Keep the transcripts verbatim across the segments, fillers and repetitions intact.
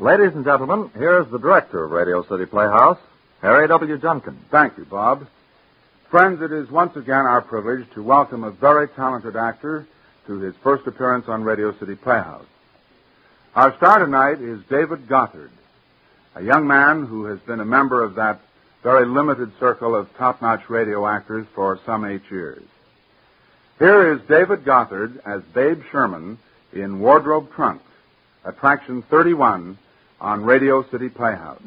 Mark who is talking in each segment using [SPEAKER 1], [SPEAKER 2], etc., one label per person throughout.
[SPEAKER 1] Ladies and gentlemen, here's the director of Radio City Playhouse, Harry W. Junkin.
[SPEAKER 2] Thank you, Bob. Friends, it is once again our privilege to welcome a very talented actor to his first appearance on Radio City Playhouse. Our star tonight is David Gothard, a young man who has been a member of that very limited circle of top-notch radio actors for some eight years. Here is David Gothard as Babe Sherman in Wardrobe Trunk, Attraction thirty-one on Radio City Playhouse.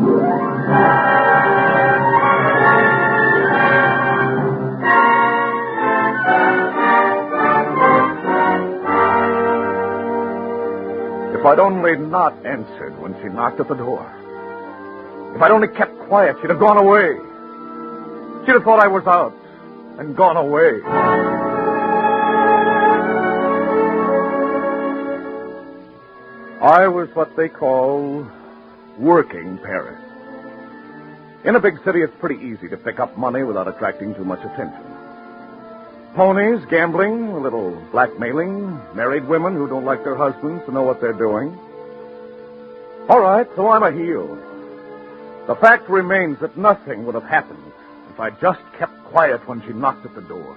[SPEAKER 3] If I'd only not answered when she knocked at the door. If I'd only kept quiet, she'd have gone away. She'd have thought I was out and gone away. I was what they call working Paris. In a big city, it's pretty easy to pick up money without attracting too much attention. Ponies, gambling, a little blackmailing, married women who don't like their husbands to know what they're doing. All right, so I'm a heel. The fact remains that nothing would have happened if I just kept quiet when she knocked at the door.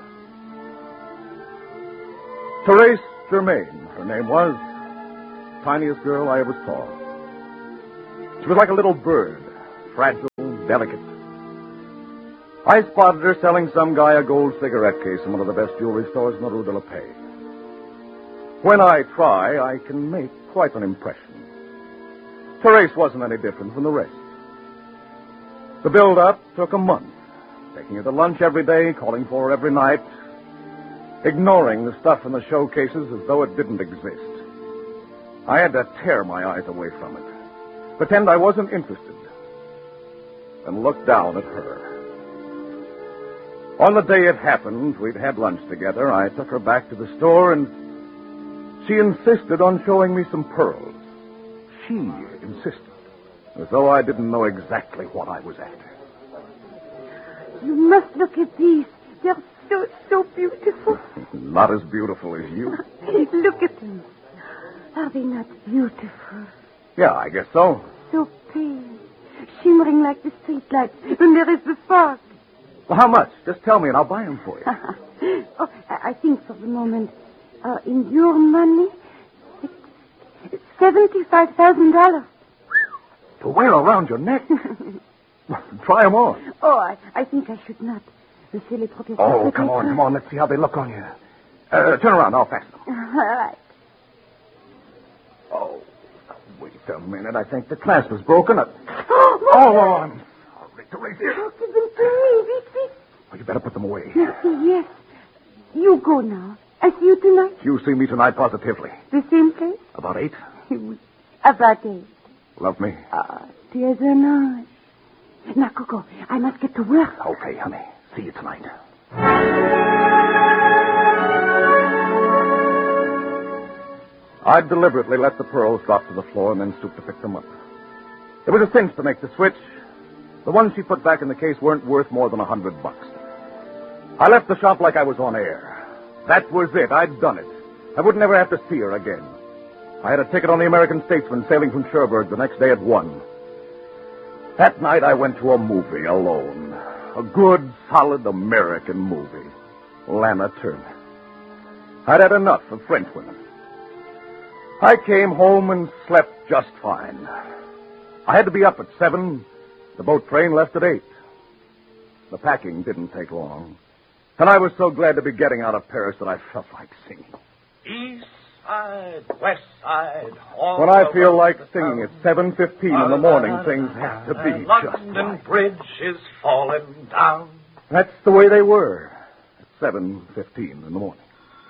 [SPEAKER 3] Therese Germain, her name was. Tiniest girl I ever saw. She was like a little bird, fragile, delicate. I spotted her selling some guy a gold cigarette case in one of the best jewelry stores in the Rue de la Paix. When I try, I can make quite an impression. Therese wasn't any different from the rest. The build-up took a month, taking her to lunch every day, calling for her every night, ignoring the stuff in the showcases as though it didn't exist. I had to tear my eyes away from it, pretend I wasn't interested, and look down at her. On the day it happened, we'd had lunch together. I took her back to the store, and she insisted on showing me some pearls. She insisted, as though I didn't know exactly what I was after.
[SPEAKER 4] You must look at these. They're so, so beautiful.
[SPEAKER 3] Not as beautiful as you.
[SPEAKER 4] Look at them. Are they not beautiful?
[SPEAKER 3] Yeah, I guess so.
[SPEAKER 4] So pale, shimmering like the streetlights when there is the fog.
[SPEAKER 3] Well, how much? Just tell me and I'll buy them for you.
[SPEAKER 4] oh, I think for the moment, uh, in your money, seventy-five thousand dollars.
[SPEAKER 3] To wear around your neck? Try them on.
[SPEAKER 4] Oh, I, I think I should not. Monsieur le professeur.
[SPEAKER 3] Oh, come on, come on. Let's see how they look on you. Uh, turn around. I'll fasten them.
[SPEAKER 4] All right.
[SPEAKER 3] Oh, wait a minute. I think the clasp is broken. Oh,
[SPEAKER 4] oh,
[SPEAKER 3] oh I'm sorry, Therese.
[SPEAKER 4] Oh, give them to me. Vite, vite.
[SPEAKER 3] Oh, you better put them away.
[SPEAKER 4] Merci, yes. You go now. I see you tonight.
[SPEAKER 3] You see me tonight positively.
[SPEAKER 4] The same place?
[SPEAKER 3] About eight?
[SPEAKER 4] About eight.
[SPEAKER 3] Love me?
[SPEAKER 4] Ah, there's a night. Now, Coco, I must get to work.
[SPEAKER 3] Okay, honey. See you tonight. I deliberately let the pearls drop to the floor and then stooped to pick them up. It was a cinch to make the switch. The ones she put back in the case weren't worth more than a hundred bucks. I left the shop like I was on air. That was it. I'd done it. I would never have to see her again. I had a ticket on the American Statesman sailing from Cherbourg the next day at one. That night I went to a movie alone. A good, solid American movie. Lana Turner. I'd had enough of French women. I came home and slept just fine. I had to be up at seven. The boat train left at eight. The packing didn't take long. And I was so glad to be getting out of Paris that I felt like singing.
[SPEAKER 5] East side, west side.
[SPEAKER 3] When I feel like singing at seven fifteen in the morning, things have to be just
[SPEAKER 5] London
[SPEAKER 3] right.
[SPEAKER 5] Bridge is falling down.
[SPEAKER 3] That's the way they were at seven fifteen in the morning.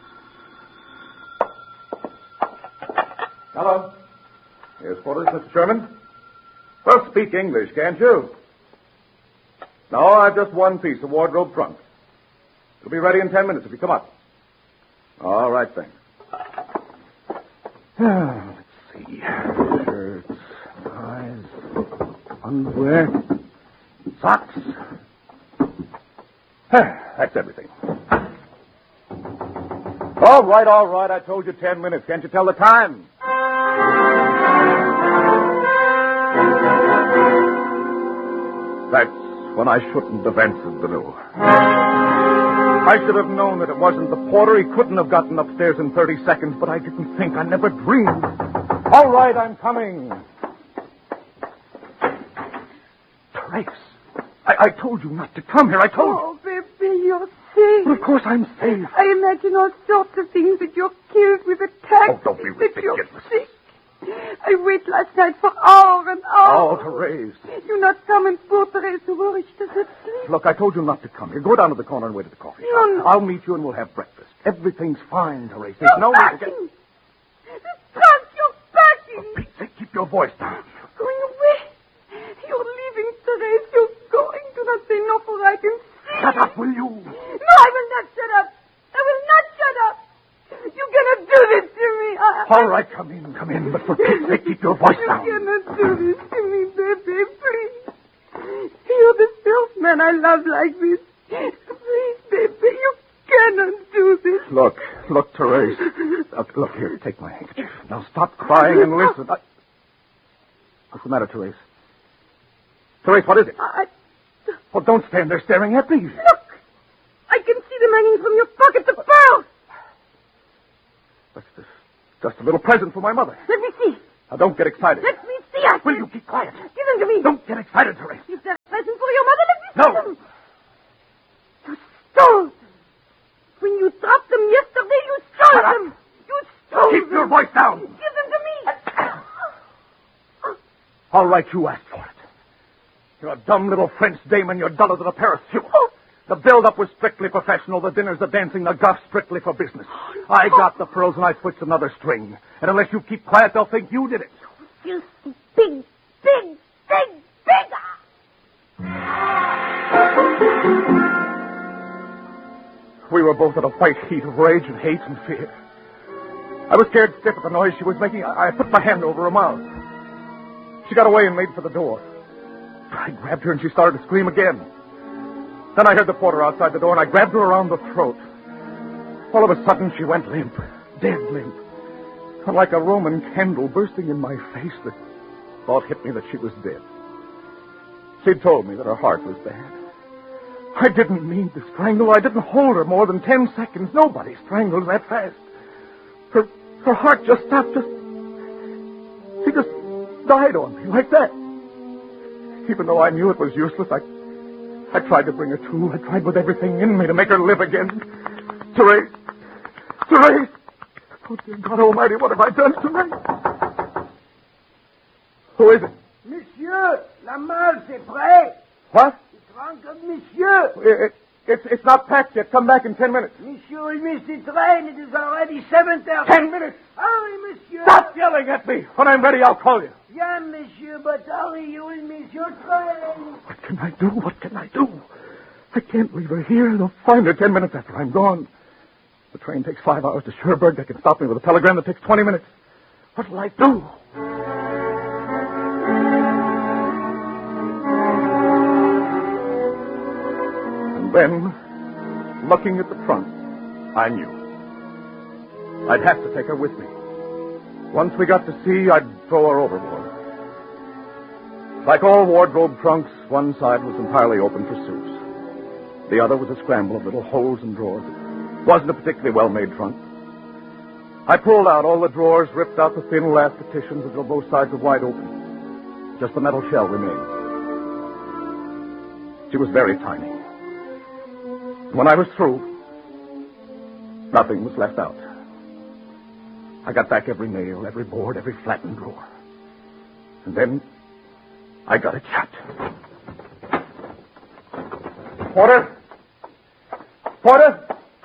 [SPEAKER 3] Hello. Here's quarters, Mister Sherman. Well, speak English, can't you? No, I've just one piece of wardrobe trunk. It'll be ready in ten minutes if you come up. All right, thanks. Let's see. Shirts, ties, underwear, socks. That's everything. All right, all right. I told you ten minutes. Can't you tell the time? That's when I shouldn't have answered the door. I should have known that it wasn't the porter. He couldn't have gotten upstairs in thirty seconds, but I didn't think. I never dreamed. All right, I'm coming. Therese, I, I told you not to come here. I told you.
[SPEAKER 4] Oh, baby, you're safe.
[SPEAKER 3] Well, of course I'm safe.
[SPEAKER 4] I imagine all sorts of things, that you're killed with attacks.
[SPEAKER 3] Oh, don't be
[SPEAKER 4] that you're
[SPEAKER 3] ridiculous.
[SPEAKER 4] sick. I wait last night for hours and hours.
[SPEAKER 3] Oh, Therese.
[SPEAKER 4] You not come and poor Therese Ulrich does not sleep.
[SPEAKER 3] Look, I told you not to come here. Go down to the corner and wait at the coffee shop.
[SPEAKER 4] No, no.
[SPEAKER 3] I'll meet you and we'll have breakfast. Everything's fine, Therese. There's
[SPEAKER 4] You're
[SPEAKER 3] no need to get...
[SPEAKER 4] backing. Trump, you're backing.
[SPEAKER 3] For Pete's sake, keep your voice down.
[SPEAKER 4] Going away. You're leaving, Therese. You're going. Do not say no, for I can see.
[SPEAKER 3] Shut up, will you?
[SPEAKER 4] No, I will not shut up. I will not shut up. You cannot do this to me. I...
[SPEAKER 3] All right, come in, come in. But for Pete's sake, keep your voice
[SPEAKER 4] You
[SPEAKER 3] down.
[SPEAKER 4] cannot do this to me, baby. Please. You're the first man I love like this. Please, baby, you cannot do this.
[SPEAKER 3] Look, look, Therese. Look, look here, take my handkerchief. Now stop crying and listen. I... What's the matter, Therese? Therese, what is it?
[SPEAKER 4] I...
[SPEAKER 3] Well, don't stand there staring at me.
[SPEAKER 4] Look! I can see them hanging from your pocket, the pearls.
[SPEAKER 3] That's just, just a little present for my mother.
[SPEAKER 4] Let me see.
[SPEAKER 3] Now, don't get excited.
[SPEAKER 4] Let me see. I
[SPEAKER 3] Will you keep quiet?
[SPEAKER 4] Give them to me.
[SPEAKER 3] Don't get excited, Therese.
[SPEAKER 4] Is there a present for your mother? Let me see
[SPEAKER 3] No.
[SPEAKER 4] them. You stole them. When you dropped them yesterday, you stole
[SPEAKER 3] Shut up.
[SPEAKER 4] them. You stole
[SPEAKER 3] Keep
[SPEAKER 4] them.
[SPEAKER 3] your voice down.
[SPEAKER 4] Give them to me.
[SPEAKER 3] All right, you asked for it. You're a dumb little French dame and you're duller than a pair of shoes. The build-up was strictly professional. The dinners, the dancing, the guff, strictly for business. I got the pearls and I switched another string. And unless you keep quiet, they'll think you did it.
[SPEAKER 4] You big, big, big, bigger.
[SPEAKER 3] We were both at a white heat of rage and hate and fear. I was scared stiff at the noise she was making. I, I put my hand over her mouth. She got away and made for the door. I grabbed her and she started to scream again. Then I heard the porter outside the door and I grabbed her around the throat. All of a sudden she went limp, dead limp. And like a Roman candle bursting in my face, the thought hit me that she was dead. She'd told me that her heart was bad. I didn't mean to strangle. I didn't hold her more than ten seconds. Nobody strangles that fast. Her her heart just stopped. Just she just died on me like that. Even though I knew it was useless, I I tried to bring her to. I tried with everything in me to make her live again. Therese! Therese! Oh, dear God Almighty, what have I done tonight? Who is it?
[SPEAKER 6] Monsieur, la malle, c'est prêt.
[SPEAKER 3] What?
[SPEAKER 6] The trunk of Monsieur.
[SPEAKER 3] It, it, it's, it's not packed yet. Come back in ten minutes.
[SPEAKER 6] Monsieur, he missed the train. It is already seven thirty.
[SPEAKER 3] Ten minutes!
[SPEAKER 6] Hurry, Monsieur.
[SPEAKER 3] Stop yelling at me! When I'm ready, I'll call you.
[SPEAKER 6] Yeah, Monsieur, but hurry, you will miss your train.
[SPEAKER 3] What can I do? What can I do? I can't leave her here. They'll find her ten minutes after I'm gone. The train takes five hours to Cherbourg. They can stop me with a telegram that takes twenty minutes. What'll I do? And then, looking at the trunk, I knew. I'd have to take her with me. Once we got to sea, I'd throw her overboard. Like all wardrobe trunks, one side was entirely open for suits. The other was a scramble of little holes and drawers. It wasn't a particularly well-made trunk. I pulled out all the drawers, ripped out the thin glass partitions until both sides were wide open. Just the metal shell remained. She was very tiny. When I was through, nothing was left out. I got back every nail, every board, every flattened drawer. And then I got it shut. Porter! Porter!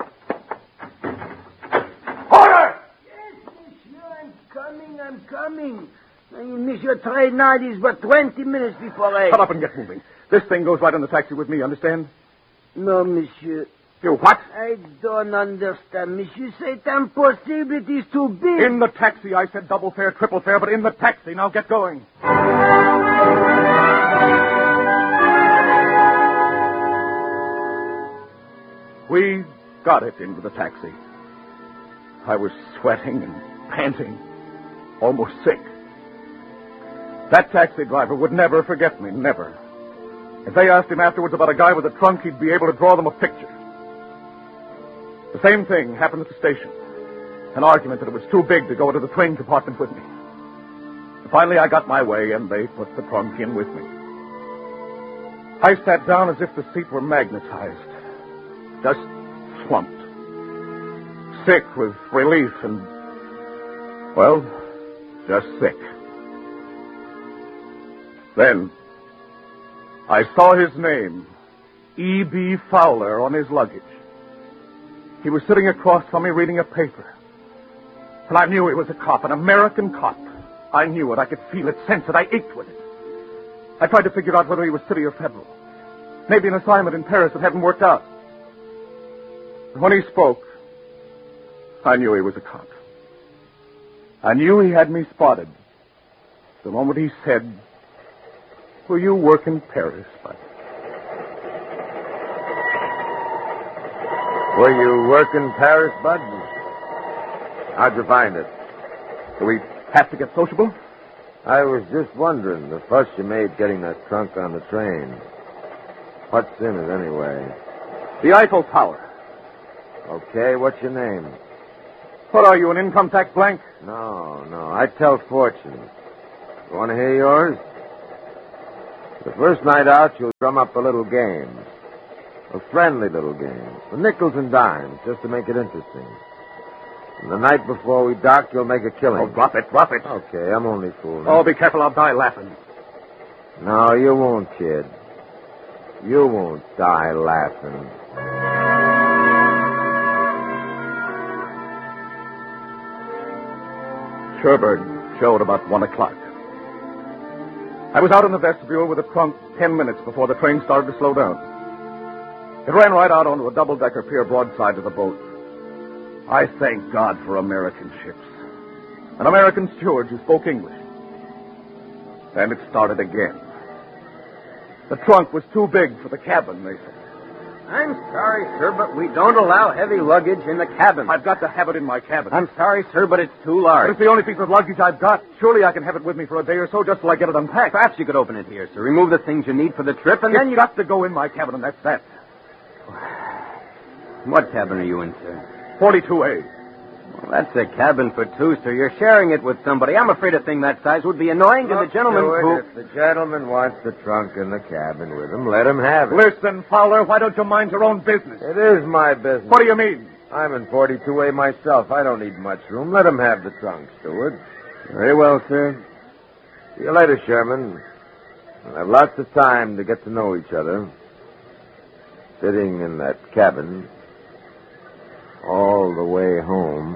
[SPEAKER 3] Porter!
[SPEAKER 6] Yes, Monsieur, I'm coming, I'm coming. Now, you miss your train now. It is but twenty minutes before eight.
[SPEAKER 3] Shut up and get moving. This thing goes right in the taxi with me, understand?
[SPEAKER 6] No, Monsieur.
[SPEAKER 3] You what?
[SPEAKER 6] I don't understand, Monsieur. C'est impossible. It is too big.
[SPEAKER 3] In the taxi, I said double fare, triple fare, but in the taxi. Now get going. We got it into the taxi. I was sweating and panting, almost sick. That taxi driver would never forget me, never. If they asked him afterwards about a guy with a trunk, he'd be able to draw them a picture. The same thing happened at the station. An argument that it was too big to go into the train compartment with me. Finally, I got my way, and they put the trunk in with me. I sat down as if the seat were magnetized. Just slumped. Sick with relief and, well, just sick. Then, I saw his name, E B. Fowler, on his luggage. He was sitting across from me reading a paper. And I knew he was a cop, an American cop. I knew it. I could feel it, sense it. I ached with it. I tried to figure out whether he was city or federal. Maybe an assignment in Paris that hadn't worked out. When he spoke, I knew he was a cop. I knew he had me spotted. The moment he said, "Will you work in Paris, bud?"
[SPEAKER 1] Will you work in Paris, Bud? How'd you find it?
[SPEAKER 3] Do we have to get sociable?
[SPEAKER 1] I was just wondering, the fuss you made getting that trunk on the train. What's in it, anyway?
[SPEAKER 3] The Eiffel Tower.
[SPEAKER 1] Okay, what's your name?
[SPEAKER 3] What are you, an income tax blank?
[SPEAKER 1] No, no, I tell fortunes. You want to hear yours? The first night out, you'll drum up a little game. A friendly little game. For nickels and dimes, just to make it interesting. And the night before we dock, you'll make a killing.
[SPEAKER 3] Oh, drop it, drop it.
[SPEAKER 1] Okay, I'm only fooling.
[SPEAKER 3] Oh, be careful, I'll die laughing.
[SPEAKER 1] No, you won't, kid. You won't die laughing.
[SPEAKER 3] Sherburne showed about one o'clock. I was out in the vestibule with a trunk ten minutes before the train started to slow down. It ran right out onto a double-decker pier broadside to the boat. I thank God for American ships. An American steward who spoke English. And it started again. The trunk was too big for the cabin, they said.
[SPEAKER 7] I'm sorry, sir, but we don't allow heavy luggage in the cabin.
[SPEAKER 3] I've got to have it in my cabin.
[SPEAKER 7] I'm sorry, sir, but it's too
[SPEAKER 3] But
[SPEAKER 7] large.
[SPEAKER 3] it's the only piece of luggage I've got. Surely I can have it with me for a day or so just till I get it unpacked.
[SPEAKER 7] Perhaps you could open it here, sir. Remove the things you need for the trip, and
[SPEAKER 3] It's
[SPEAKER 7] then you...
[SPEAKER 3] got to go in my cabin, and that's that.
[SPEAKER 7] What cabin are you in, sir?
[SPEAKER 3] forty-two A.
[SPEAKER 7] Well, that's a cabin for two, sir. You're sharing it with somebody. I'm afraid a thing that size would be annoying to the gentleman
[SPEAKER 1] Steward,
[SPEAKER 7] who...
[SPEAKER 1] If the gentleman wants the trunk in the cabin with him, let him have it.
[SPEAKER 3] Listen, Fowler, why don't you mind your own business?
[SPEAKER 1] It is my business.
[SPEAKER 3] What do you mean?
[SPEAKER 1] I'm in forty-two A myself. I don't need much room. Let him have the trunk, Steward.
[SPEAKER 7] Very well, sir.
[SPEAKER 1] See you later, Sherman. We'll have lots of time to get to know each other. Sitting in that cabin all the way home.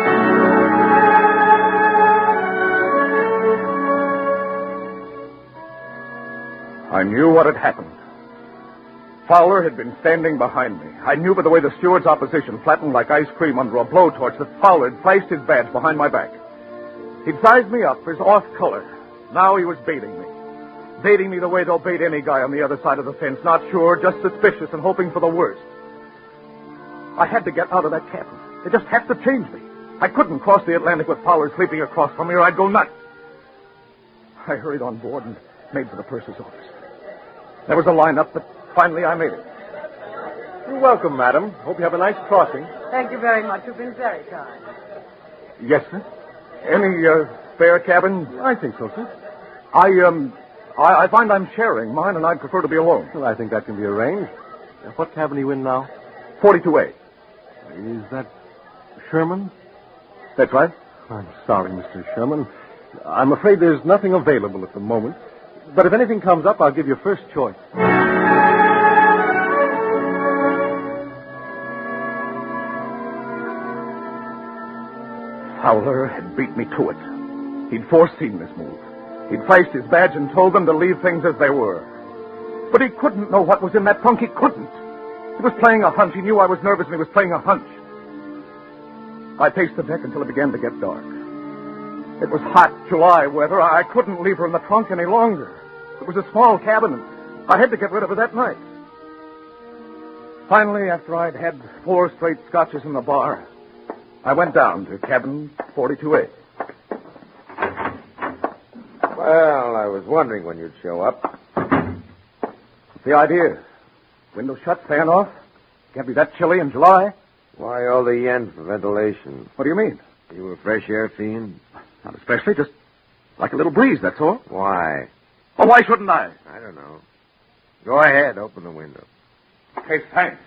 [SPEAKER 3] I knew what had happened. Fowler had been standing behind me. I knew by the way the steward's opposition flattened like ice cream under a blowtorch that Fowler had flashed his badge behind my back. He'd sized me up as off color. Now he was baiting me. Baiting me the way they'll bait any guy on the other side of the fence. Not sure, just suspicious and hoping for the worst. I had to get out of that cabin. They just had to change me. I couldn't cross the Atlantic with Fowler sleeping across from me or I'd go nuts. I hurried on board and made for the purser's office. There was a lineup, but finally I made it.
[SPEAKER 8] You're welcome, madam. Hope you have a nice crossing.
[SPEAKER 4] Thank you very much. You've been very kind.
[SPEAKER 3] Yes, sir. Any uh, spare cabin?
[SPEAKER 8] I think so, sir.
[SPEAKER 3] I, um, I, I find I'm sharing mine, and I'd prefer to be alone.
[SPEAKER 8] Well, I think that can be arranged. Uh, what cabin are you in now?
[SPEAKER 3] forty-two A.
[SPEAKER 8] Is that Sherman?
[SPEAKER 3] That's right.
[SPEAKER 8] I'm sorry, Mister Sherman. I'm afraid there's nothing available at the moment. But if anything comes up, I'll give you first choice.
[SPEAKER 3] Fowler had beat me to it. He'd foreseen this move. He'd flashed his badge and told them to leave things as they were. But he couldn't know what was in that trunk. He couldn't. He was playing a hunch. He knew I was nervous, and he was playing a hunch. I paced the deck until it began to get dark. It was hot July weather. I couldn't leave her in the trunk any longer. It was a small cabin, and I had to get rid of her that night. Finally, after I'd had four straight scotches in the bar, I went down to cabin forty-two A.
[SPEAKER 1] Well, I was wondering when you'd show up.
[SPEAKER 3] the idea? Windows shut, fan off? Can't be that chilly in July.
[SPEAKER 1] Why all the yen for ventilation?
[SPEAKER 3] What do you mean?
[SPEAKER 1] You a fresh air fiend?
[SPEAKER 3] Not especially, just like a little breeze, that's all.
[SPEAKER 1] Why?
[SPEAKER 3] Well, why shouldn't I?
[SPEAKER 1] I don't know. Go ahead, open the window.
[SPEAKER 3] Okay, thanks.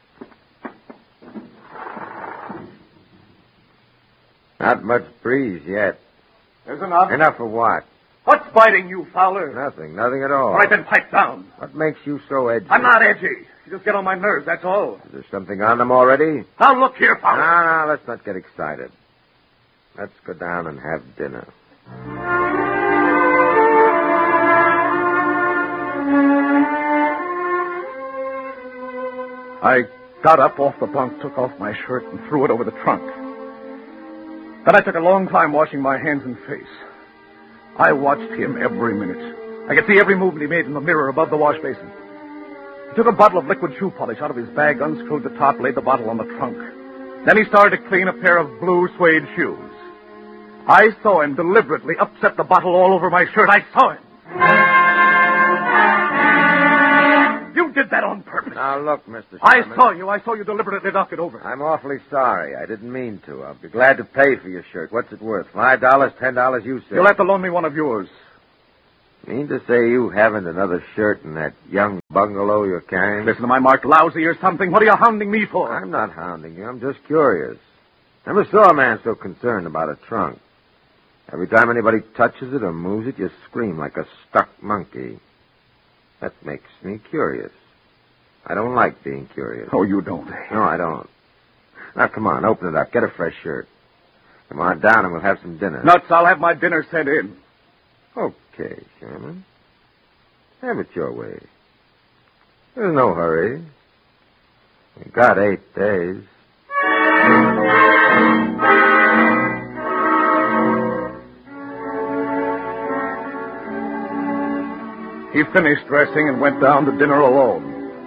[SPEAKER 1] Not much breeze yet.
[SPEAKER 3] There's enough.
[SPEAKER 1] Enough for what?
[SPEAKER 3] What's biting you, Fowler?
[SPEAKER 1] Nothing, nothing at all.
[SPEAKER 3] All right, then pipe down.
[SPEAKER 1] What makes you so edgy?
[SPEAKER 3] I'm not edgy. You just get on my nerves, that's all.
[SPEAKER 1] Is there something on them already?
[SPEAKER 3] Now, look here, Fowler.
[SPEAKER 1] No, no, let's not get excited. Let's go down and have dinner.
[SPEAKER 3] I got up off the bunk, took off my shirt, and threw it over the trunk. Then I took a long time washing my hands and face. I watched him every minute. I could see every movement he made in the mirror above the wash basin. He took a bottle of liquid shoe polish out of his bag, unscrewed the top, laid the bottle on the trunk. Then he started to clean a pair of blue suede shoes. I saw him deliberately upset the bottle all over my shirt. I saw him. You did that on purpose.
[SPEAKER 1] Now, look, Mister
[SPEAKER 3] I
[SPEAKER 1] Sherman.
[SPEAKER 3] saw you. I saw you deliberately knock it over.
[SPEAKER 1] I'm awfully sorry. I didn't mean to. I'll be glad to pay for your shirt. What's it worth? Five dollars, ten dollars, you say?
[SPEAKER 3] You'll have to loan me one of yours.
[SPEAKER 1] Mean to say you haven't another shirt in that young bungalow you're carrying?
[SPEAKER 3] Listen, am I marked lousy or something? What are you hounding me for?
[SPEAKER 1] I'm not hounding you. I'm just curious. Never saw a man so concerned about a trunk. Every time anybody touches it or moves it, you scream like a stuck monkey. That makes me curious. I don't like being curious.
[SPEAKER 3] Oh, you don't, eh?
[SPEAKER 1] No, I don't. Now, come on, open it up. Get a fresh shirt. Come on down and we'll have some dinner.
[SPEAKER 3] Nuts, I'll have my dinner sent in.
[SPEAKER 1] Okay, Sherman. Have it your way. There's no hurry. We got eight days.
[SPEAKER 3] He finished dressing and went down to dinner alone.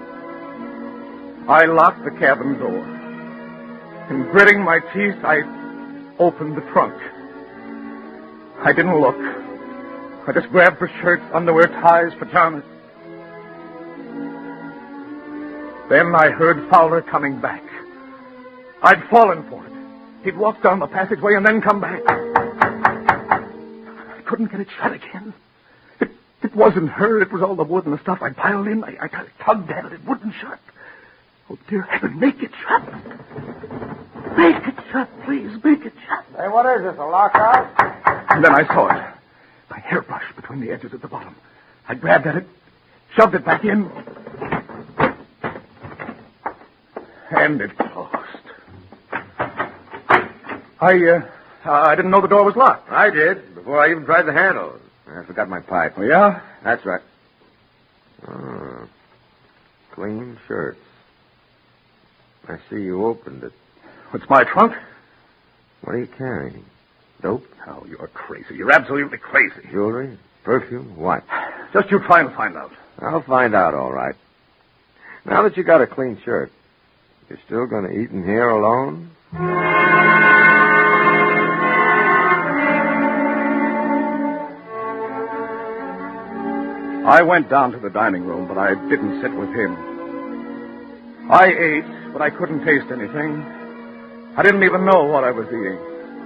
[SPEAKER 3] I locked the cabin door. And gritting my teeth, I opened the trunk. I didn't look. I just grabbed for shirts, underwear, ties, pajamas. Then I heard Fowler coming back. I'd fallen for it. He'd walk down the passageway and then come back. I couldn't get it shut again. It, it wasn't her. It was all the wood and the stuff I piled in. I, I tugged at it. It wouldn't shut. Oh, dear heaven, make it shut. Make it shut, please. Make it shut.
[SPEAKER 1] Hey, what is this, a lockout?
[SPEAKER 3] And then I saw it. My hairbrush between the edges at the bottom. I grabbed at it, shoved it back in, and it closed. I, uh, I didn't know the door was locked.
[SPEAKER 1] I did, before I even tried the handle. I forgot my pipe.
[SPEAKER 3] Oh, yeah?
[SPEAKER 1] That's right. Oh, clean shirts. I see you opened it.
[SPEAKER 3] What's my trunk?
[SPEAKER 1] What are you carrying? Dope?
[SPEAKER 3] Oh, you're crazy. You're absolutely crazy.
[SPEAKER 1] Jewelry? Perfume? What?
[SPEAKER 3] Just you try and find out.
[SPEAKER 1] I'll find out, all right. Now that you got a clean shirt, you're still going to eat in here alone?
[SPEAKER 3] I went down to the dining room, but I didn't sit with him. I ate, but I couldn't taste anything. I didn't even know what I was eating.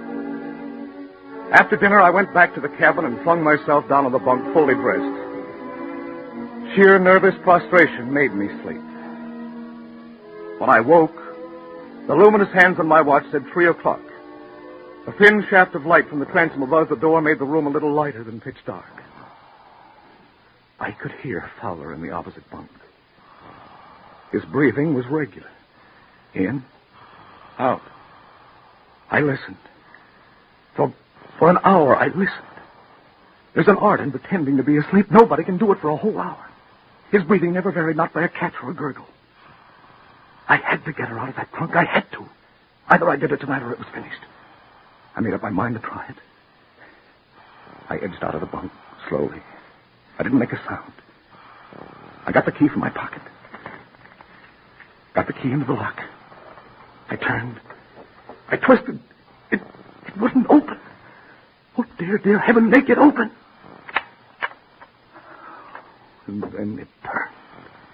[SPEAKER 3] After dinner, I went back to the cabin and flung myself down on the bunk, fully dressed. Sheer nervous prostration made me sleep. When I woke, the luminous hands on my watch said three o'clock. A thin shaft of light from the transom above the door made the room a little lighter than pitch dark. I could hear Fowler in the opposite bunk. His breathing was regular. In, out. I listened. For, for an hour, I listened. There's an art in pretending to be asleep. Nobody can do it for a whole hour. His breathing never varied, not by a catch or a gurgle. I had to get her out of that trunk. I had to. Either I did it tonight or it was finished. I made up my mind to try it. I edged out of the bunk slowly. I didn't make a sound. I got the key from my pocket. Got the key into the lock. I turned. I twisted. It, it wouldn't open. Oh, dear, dear heaven, make it open. And then it turned.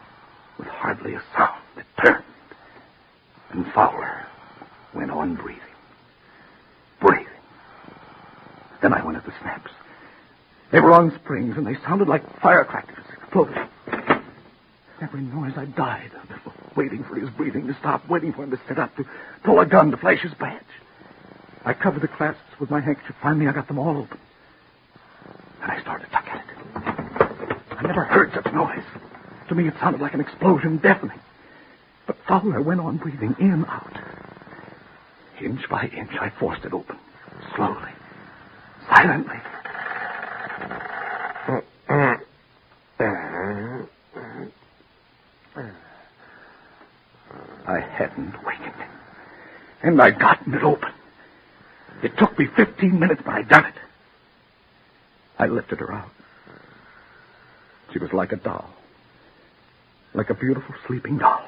[SPEAKER 3] hardly a sound. It turned. And Fowler went on breathing. Breathing. Then I went at the snaps. They were on springs, and they sounded like firecrackers exploding. Every noise I died, waiting for his breathing to stop, waiting for him to sit up, to pull a gun, to flash his badge. I covered the clasps with my handkerchief. Finally, I got them all open. And I started to tuck at it. I never heard such noise. To me, it sounded like an explosion, deafening. But Fowler went on breathing in, out. Inch by inch, I forced it open. Slowly. Silently. I hadn't wakened him. And I'd gotten it open. It took me fifteen minutes, but I'd done it. I lifted her out. She was like a doll. Like a beautiful sleeping doll.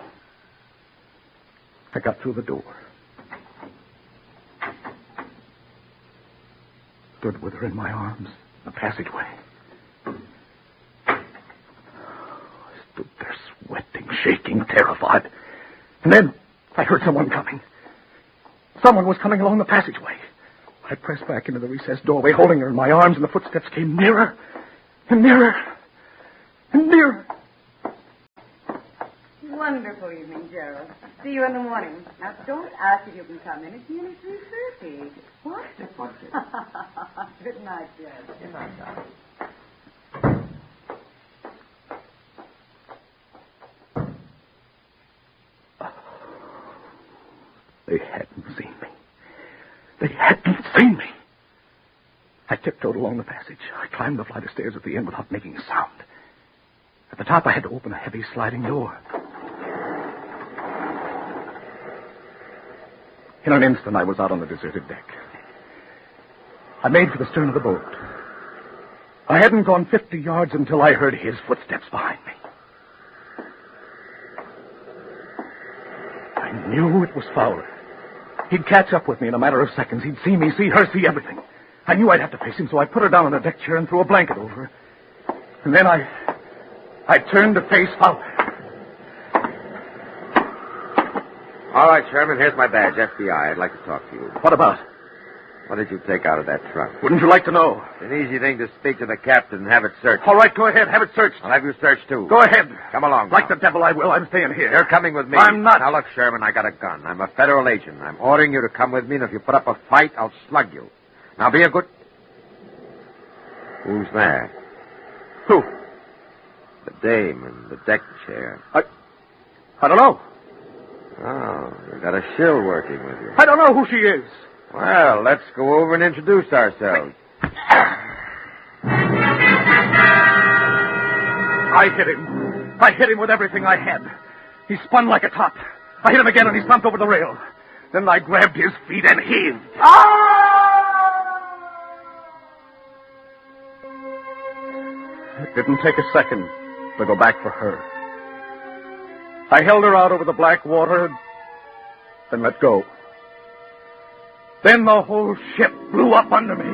[SPEAKER 3] I got through the door. Stood with her in my arms, the passageway. I stood there sweating, shaking, terrified. And then I heard someone coming. Someone was coming along the passageway. I pressed back into the recessed doorway, holding her in my arms, and the footsteps came nearer and nearer and nearer.
[SPEAKER 9] Wonderful evening, Gerald. See you in the morning. Now, don't ask if you can come in. It's nearly three thirty. What? What? Good night, Gerald. Good night, darling.
[SPEAKER 3] They hadn't seen me. They hadn't seen me. I tiptoed along the passage. I climbed the flight of stairs at the end without making a sound. At the top, I had to open a heavy sliding door. In an instant, I was out on the deserted deck. I made for the stern of the boat. I hadn't gone fifty yards until I heard his footsteps behind me. I knew it was Fowler. He'd catch up with me in a matter of seconds. He'd see me, see her, see everything. I knew I'd have to face him, so I put her down on a deck chair and threw a blanket over her. And then I... I turned to face Fowler.
[SPEAKER 1] All right, Sherman, here's my badge, F B I. I'd like to talk to you.
[SPEAKER 3] What about?
[SPEAKER 1] What did you take out of that trunk?
[SPEAKER 3] Wouldn't you like to know?
[SPEAKER 1] It's an easy thing to speak to the captain and have it searched.
[SPEAKER 3] All right, go ahead. Have it searched.
[SPEAKER 1] I'll have you searched, too.
[SPEAKER 3] Go ahead.
[SPEAKER 1] Come along.
[SPEAKER 3] Like
[SPEAKER 1] now.
[SPEAKER 3] the devil I will. I'm staying here.
[SPEAKER 1] You're coming with me.
[SPEAKER 3] I'm not.
[SPEAKER 1] Now, look, Sherman, I got a gun. I'm a federal agent. I'm ordering you to come with me, and if you put up a fight, I'll slug you. Now, be a good... Who's there?
[SPEAKER 3] Who?
[SPEAKER 1] The dame in the deck chair.
[SPEAKER 3] I... I don't know.
[SPEAKER 1] Oh, you got a shill working with you.
[SPEAKER 3] I don't know who she is.
[SPEAKER 1] Well, let's go over and introduce ourselves.
[SPEAKER 3] I hit him. I hit him with everything I had. He spun like a top. I hit him again and he slumped over the rail. Then I grabbed his feet and heaved. It didn't take a second to go back for her. I held her out over the black water, then let go. Then the whole ship blew up under me.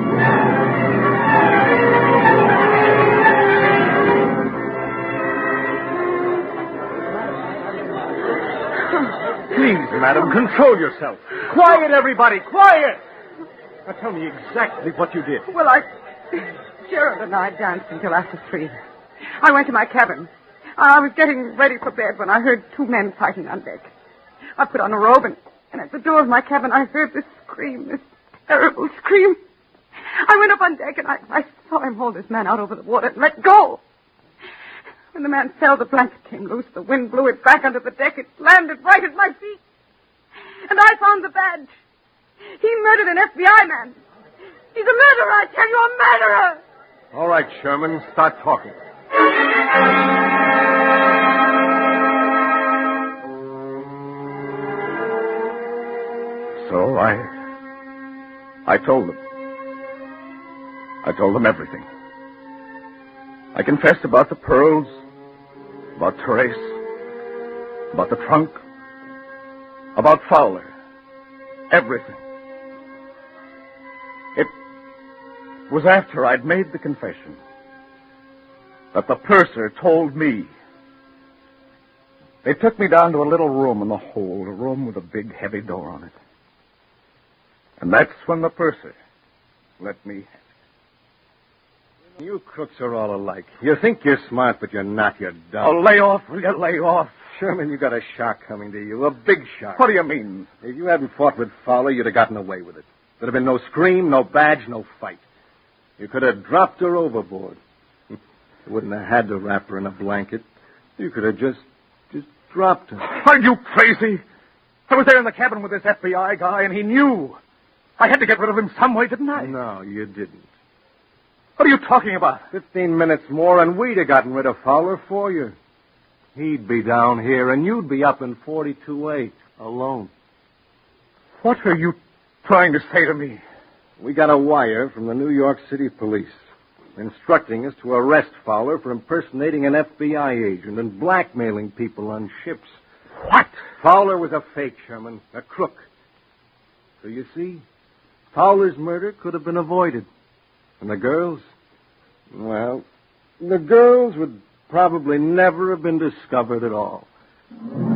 [SPEAKER 8] Please, madam, control yourself. Quiet, everybody, quiet! Now tell me exactly what you did.
[SPEAKER 4] Well, I... Gerald and I danced until after three. I went to my cabin. I was getting ready for bed when I heard two men fighting on deck. I put on a robe, and, and at the door of my cabin, I heard this scream, this terrible scream. I went up on deck, and I, I saw him hold this man out over the water and let go. When the man fell, the blanket came loose. The wind blew it back onto the deck. It landed right at my feet. And I found the badge. He murdered an F B I man. He's a murderer, I tell you, a murderer!
[SPEAKER 8] All right, Sherman, start talking.
[SPEAKER 3] So I... I told them. I told them everything. I confessed about the pearls, about Therese, about the trunk, about Fowler. Everything. It was after I'd made the confession that the purser told me They took me down to a little room in the hold, a room with a big, heavy door on it. And that's when the purser let me have it.
[SPEAKER 8] You crooks are all alike. You think you're smart, but you're not. You're dumb.
[SPEAKER 3] Oh, lay off, will you? Lay off.
[SPEAKER 8] Sherman, you got a shark coming to you. A big shark.
[SPEAKER 3] What do you mean?
[SPEAKER 8] If you hadn't fought with Fowler, you'd have gotten away with it. There'd have been no scream, no badge, no fight. You could have dropped her overboard. You wouldn't have had to wrap her in a blanket. You could have just, just dropped her.
[SPEAKER 3] Are you crazy? I was there in the cabin with this F B I guy, and he knew. I had to get rid of him some way, didn't I?
[SPEAKER 8] No, you didn't.
[SPEAKER 3] What are you talking about?
[SPEAKER 8] Fifteen minutes more, and we'd have gotten rid of Fowler for you. He'd be down here, and you'd be up in forty-two A, alone.
[SPEAKER 3] What are you trying to say to me?
[SPEAKER 8] We got a wire from the New York City police instructing us to arrest Fowler for impersonating an F B I agent and blackmailing people on ships.
[SPEAKER 3] What?
[SPEAKER 8] Fowler was a fake, Sherman, a crook. So you see, Fowler's murder could have been avoided. And the girls? Well, the girls would probably never have been discovered at all.